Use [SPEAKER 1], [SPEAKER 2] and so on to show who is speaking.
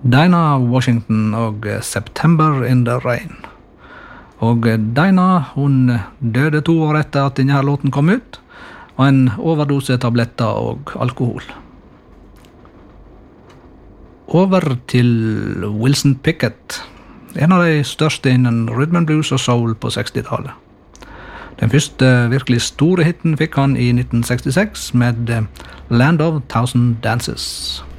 [SPEAKER 1] Dinah Washington og September in the Rain. Og Dinah, hun døde 2 år etter at denne låten kom ut, og en overdose tabletter og alkohol. Over til Wilson Pickett, en av de største innen rhythm and blues og soul på 60-tallet. Den første virkelig store hitten fikk han i 1966 med Land of Thousand Dances.